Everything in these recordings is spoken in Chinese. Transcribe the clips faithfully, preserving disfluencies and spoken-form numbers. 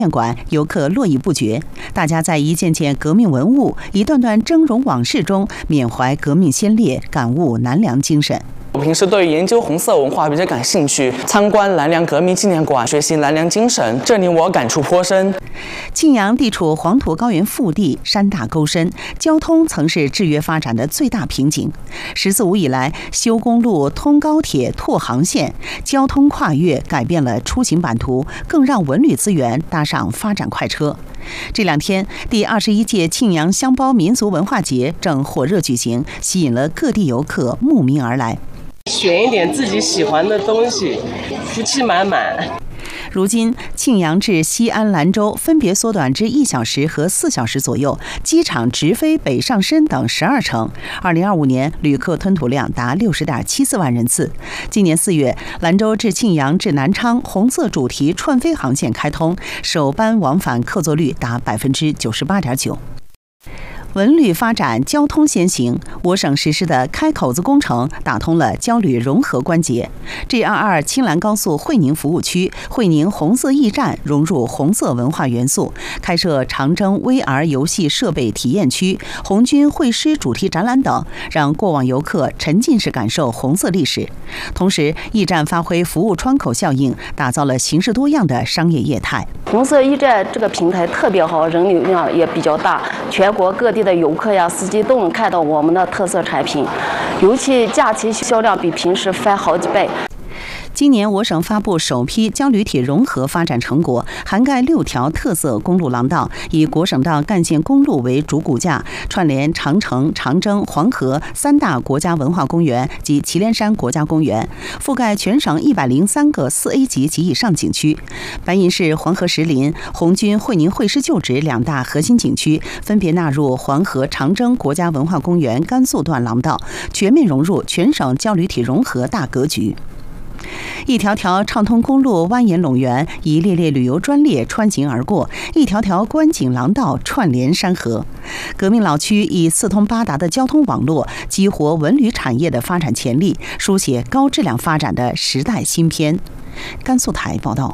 馆，游客络绎不绝。大家在一件件革命文物、一段段峥嵘往事中，缅怀革命先烈，感悟南梁精神。 我平时对研究红色文化比较感兴趣，参观南梁革命纪念馆，学习南梁精神，这令我感触颇深。 庆阳地处黄土高原腹地，山大沟深，交通曾是制约发展的最大瓶颈。十四五以来，修公路、通高铁、拓航线，交通跨越改变了出行版图，更让文旅资源搭上发展快车。这两天，第二十一届庆阳香包民俗文化节正火热举行，吸引了各地游客慕名而来。 选一点自己喜欢的东西，福气满满。 如今，庆阳至西安、兰州分别缩短至一小时和四小时左右，机场直飞北上深等十二城。二零二五年旅客吞吐量达六十点七四万人次。今年四月，兰州至庆阳至南昌红色主题串飞航线开通，首班往返客座率达百分之九十八点九。文旅发展，交通先行。我省实施的开口子工程打通了交旅融合关节。G 二二青兰高速会宁服务区，会宁红色驿站融入红色文化元素，开设长征 V R 游戏设备体验区、红军会师主题展览等，让过往游客沉浸式感受红色历史。同时，驿站发挥服务窗口效应，打造了形式多样的商业业态。 红色驿站这个平台特别好，人流量也比较大，全国各地的游客呀、司机都能看到我们的特色产品，尤其假期销量比平时翻好几倍。 今年我省发布首批交旅体融合发展成果，涵盖六条特色公路廊道，以国省道干线公路为主骨架，串联长城、长征、黄河三大国家文化公园及祁连山国家公园，覆盖全省一百零三个四 A 级及以上景区。白银市黄河石林、红军会宁会师旧址两大核心景区分别纳入黄河长征国家文化公园甘肃段廊道，全面融入全省交旅体融合大格局。一条条畅通公路蜿蜒陇原，一列列旅游专列穿行而过，一条条观景廊道串联山河。革命老区以四通八达的交通网络，激活文旅产业的发展潜力，书写高质量发展的时代新篇。甘肃台报道。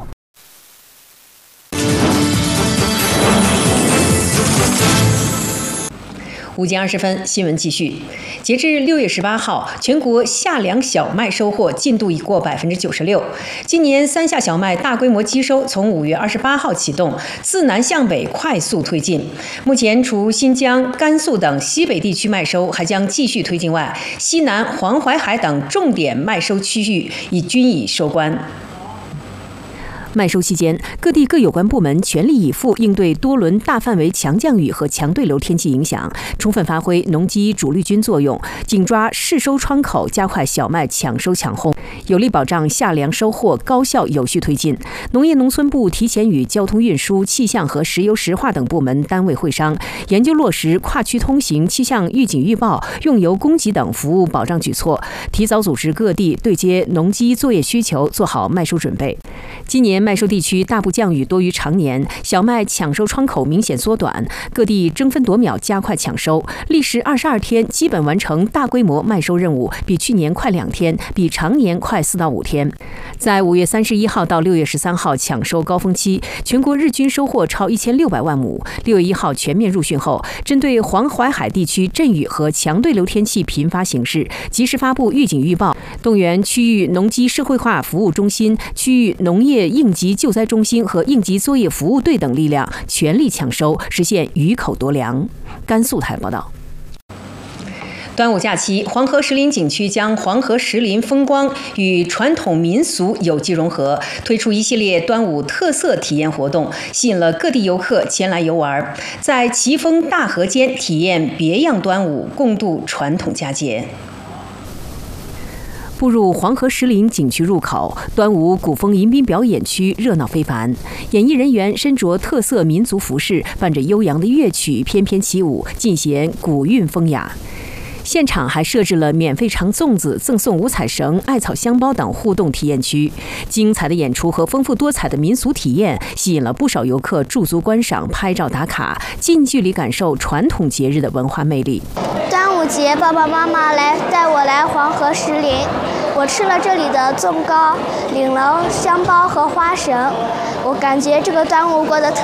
五点二十分，新闻继续。截至六月十八号，全国夏粮小麦收获进度已过百分之九十六。今年三夏小麦大规模机收从五月二十八号启动，自南向北快速推进。目前，除新疆、甘肃等西北地区麦收还将继续推进外，西南、黄淮海等重点麦收区域已均已收官。麦收期间，各地各有关部门全力以赴应对多轮大范围强降雨和强对流天气影响，充分发挥农机主力军作用，紧抓试收窗口，加快小麦抢收抢烘，有力保障夏粮收获高效有序推进。农业农村部提前与交通运输、气象和石油石化等部门单位会商，研究落实跨区通行气象预警预报、用油供给等服务保障举措，提早组织各地对接农机作业需求，做好麦收准备。今年麦收地区大部降雨多于常年，小麦抢收窗口明显缩短，各地争分夺秒加快抢收，历时二十二天基本完成大规模麦收任务，比去年快两天，比常年快四到五天。在五月三十一号到六月十三号抢收高峰期，全国日均收获超一千六百万亩。六月一号全面入汛后，针对黄淮海地区阵雨和强对流天气频发形势，及时发布预警预报，动员区域农机社会化服务中心、区域农业应急救灾中心和应急作业服务队等力量，全力抢收，实现雨口夺粮。甘肃台报道。端午假期，黄河石林景区将黄河石林风光与传统民俗有机融合，推出一系列端午特色体验活动，吸引了各地游客前来游玩，在奇峰大河间体验别样端午，共度传统佳节。步入黄河石林景区入口，端午古风迎宾表演区热闹非凡，演艺人员身着特色民族服饰，伴着悠扬的乐曲翩翩起舞，尽显古韵风雅。现场还设置了免费尝粽子、赠送五彩绳、艾草香包等互动体验区。精彩的演出和丰富多彩的民俗体验，吸引了不少游客驻足观赏、拍照打卡，近距离感受传统节日的文化魅力。 端午节，爸爸妈妈来带我来黄河石林，我吃了这里的粽糕、领了香包和花绳，我感觉这个端午过得特